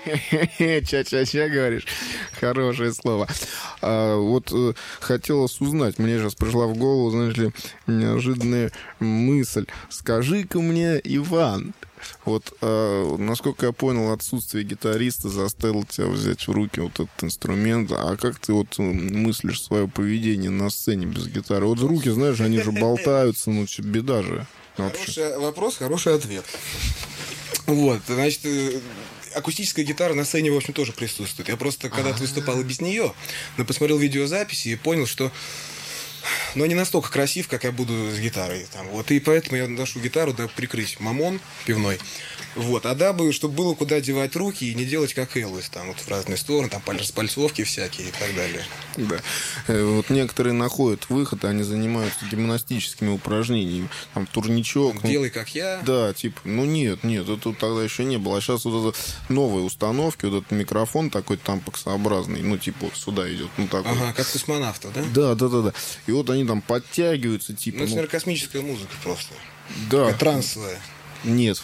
Ча-ча-ча, говоришь? Хорошее слово. Вот хотелось узнать, мне сейчас пришла в голову, знаешь ли, неожиданная мысль. Скажи-ка мне, Иван, вот, насколько я понял, отсутствие гитариста заставило тебя взять в руки вот этот инструмент. А как ты вот мыслишь свое поведение на сцене без гитары? Вот руки, знаешь, они же болтаются, ну, беда же. Хороший вопрос, хороший ответ. Вот, значит, акустическая гитара на сцене, в общем, тоже присутствует. Я просто когда-то выступал и без нее, но посмотрел видеозаписи и понял, что не настолько красив, как я буду с гитарой. Там, вот, и поэтому я ношу гитару, да, прикрыть мамон пивной. Вот, а дабы, чтобы было куда девать руки и не делать как Элвис, там, вот в разные стороны, там, распальцовки всякие и так далее. Да. Вот некоторые находят выход, они занимаются гимнастическими упражнениями. Там, турничок. Делай, как я. Да, типа, нет, это тогда еще не было. А сейчас вот это новые установки, вот этот микрофон такой тампоксообразный, ну, типа, вот сюда идет. Ну, такой. Ага, как космонавтов, да? Да. И вот они там подтягиваются, типа... Ну, это, наверное, космическая музыка просто. Да. Трансовая. Нет,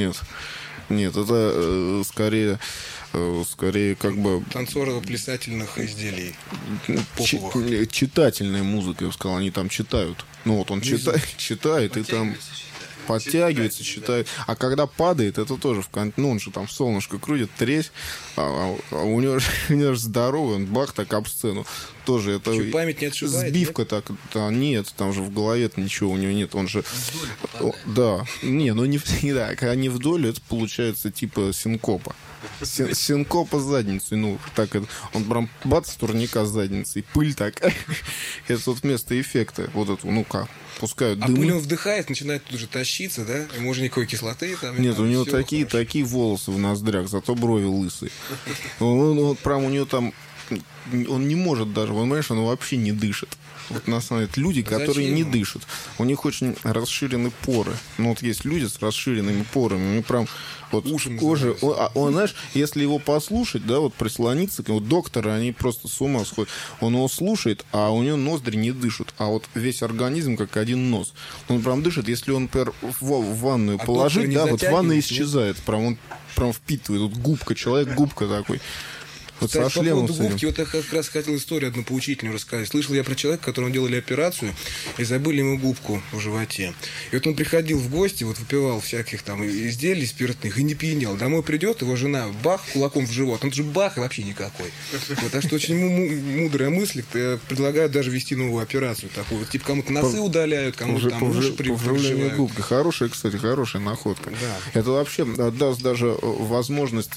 это скорее как бы... Танцорово-плясательных изделий. Читательная музыка, я бы сказал, они там читают. Ну вот он читает и там подтягивается, читает. А когда падает, это тоже он же там солнышко крутит, тресь, а у него же здоровый, он бах так об сцену. Тоже это... Что, память не отшибает? Сбивка нет? так, нет, там же в голове ничего у него нет, он же... Да, не когда не вдоль, это получается типа синкопа. Синкопа с задницей, так это, он прям бац, турника с задницей, пыль такая. Это вот вместо эффекта, вот это, пускают дым. А пыль он вдыхает, начинает тут же тащиться, да? Ему уже никакой кислоты там. Нет, у него такие волосы в ноздрях, зато брови лысые. Он прям у него там, он не может даже, понимаешь, он вообще не дышит. Вот на самом деле люди, которые не дышат, у них очень расширены поры. Вот есть люди с расширенными порами, у них прям вот кожа. Он, знаешь, если его послушать, да, вот прислониться, вот докторы, они просто с ума сходят. Он его слушает, а у него ноздри не дышат, а вот весь организм как один нос. Он прям дышит, если он, например, в ванную положить, да, вот ванна исчезает, он прям впитывает, вот губка, человек-губка такой. Вот кстати, по поводу губки, вот я как раз хотел историю одну поучительную рассказать. Слышал я про человека, которому делали операцию, и забыли ему губку в животе. И вот он приходил в гости, вот выпивал всяких там изделий спиртных и не пьянел. Домой придет, его жена бах, кулаком в живот. Он же бах и вообще никакой. Вот, так что очень мудрая мысль. Предлагают даже вести новую операцию такую. Вот, типа кому-то носы удаляют, кому-то там уши приживают. Губка. Хорошая, кстати, хорошая находка. Да. Это вообще даст даже возможность...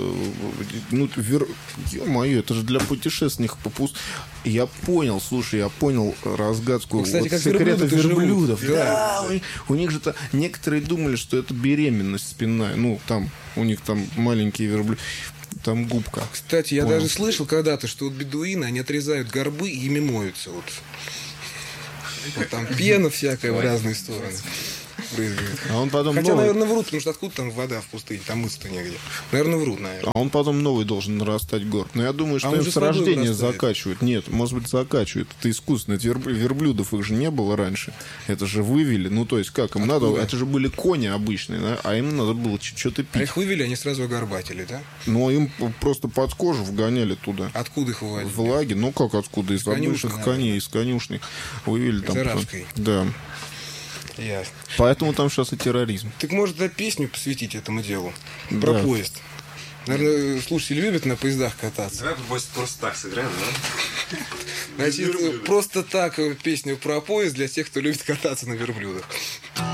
Ё-моё, это же для путешественников Я понял разгадку кстати, как секрета верблюдов. Да. У них же-то некоторые думали, что это беременность спинная. Там у них там маленькие верблюды. Там губка. Кстати, я даже слышал когда-то, что вот бедуины, они отрезают горбы и ими моются. Вот там пена всякая в разные стороны. А он потом Хотя, наверное, врут, потому что откуда там вода в пустыне, там мыться-то негде. Наверное, врут, наверное. А он потом новый должен нарастать горб. Но я думаю, что им с рождения закачивают. Нет, может быть, закачивают. Это искусственно. Это верблюдов их же не было раньше. Это же вывели. То есть, как им надо... Это же были кони обычные, да? А им надо было что-то пить. А их вывели, они сразу огорбатили, да? Им просто под кожу вгоняли туда. Откуда их выводили? Влаги. Как откуда? Из обычных коней, из конюшни. Вывели там. Заражкой. Да. Ясно. Поэтому там сейчас и терроризм. Так может, песню посвятить этому делу? Про поезд. Наверное, слушатели любят на поездах кататься. Давай просто так сыграем, да? Значит, просто так песню про поезд для тех, кто любит кататься на верблюдах.